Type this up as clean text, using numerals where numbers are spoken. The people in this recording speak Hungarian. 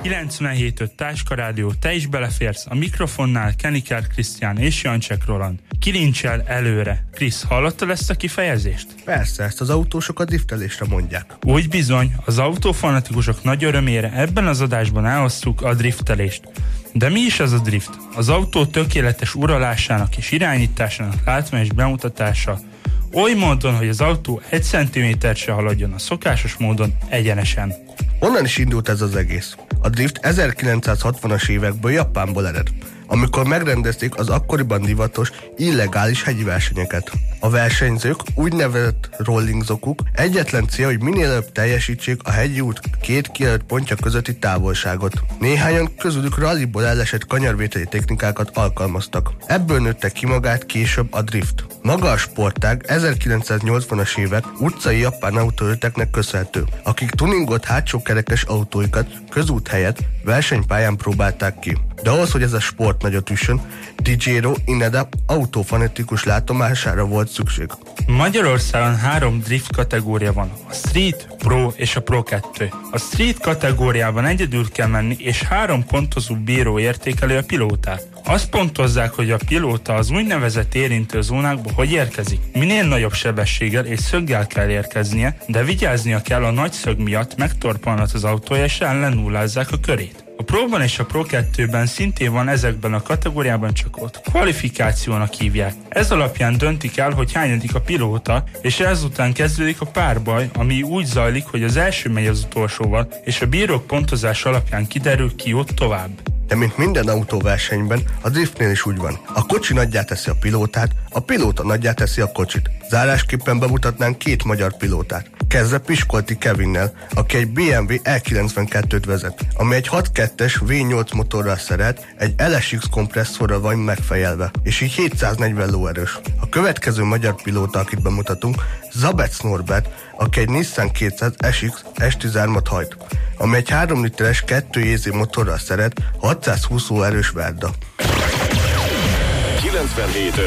97.5 Táska Rádió, te is beleférsz, a mikrofonnál Keniker Krisztián és Jancsek Roland. Kilincsel előre. Krisz, hallottad ezt a kifejezést? Persze, ezt az autósok a driftelésre mondják. Úgy bizony, az autófanatikusok nagy örömére ebben az adásban elhoztuk a driftelést. De mi is az a drift? Az autó tökéletes uralásának és irányításának látványos bemutatása, oly módon, hogy az autó 1 cm se haladjon a szokásos módon egyenesen. Onnan is indult ez az egész. A drift 1960-as évekből Japánból ered, amikor megrendezték az akkoriban divatos, illegális hegyi versenyeket. A versenyzők, úgynevezett rollingzokuk egyetlen cél, hogy minél előbb teljesítsék a hegyi út 2 kijelölt pontja közötti távolságot. Néhányan közülük ralliból elesett kanyarvételi technikákat alkalmaztak. Ebből nőtte ki magát később a drift. Maga a sportág 1980-as évek utcai japán autóöteknek köszönhető, akik tuningolt hátsó kerekes autóikat közút helyett versenypályán próbálták ki. De ahhoz, hogy ez a sport nagyot üssön, Dijiro Ineda autófanatikus látomására volt szükség. Magyarországon 3 drift kategória van, a Street, Pro és a Pro 2. A Street kategóriában egyedül kell menni, és 3 pontozó bíró értékeli a pilótát. Azt pontozzák, hogy a pilóta az úgynevezett érintő zónákba hogy érkezik. Minél nagyobb sebességgel és szöggel kell érkeznie, de vigyáznia kell, a nagy szög miatt megtorpanhat az autója és ellenullázzák a körét. A Pro-ban és a Pro 2-ben szintén van ezekben a kategóriában, csak ott kvalifikációnak hívják. Ez alapján döntik el, hogy hányadik a pilóta, és ezután kezdődik a párbaj, ami úgy zajlik, hogy az első megy az utolsóval, és a bírók pontozás alapján kiderül, ki jut tovább. De mint minden autóversenyben, a driftnél is úgy van. A kocsi nagyjá teszi a pilótát, a pilóta nagyjá teszi a kocsit. Zárásképpen bemutatnánk 2 magyar pilótát. Kezdve Piskolti Kevinnel, aki egy BMW E92-t vezet, ami egy 6.2-es V8 motorral szerelt, egy LSX kompresszorral van megfejelve, és így 740 lóerős. A következő magyar pilóta, akit bemutatunk, Zabec Norbert, aki egy Nissan 200 SX S13-at hajt, ami egy 3 literes 2 JZ motorral szerelt, 620 lóerős Verda. 97.5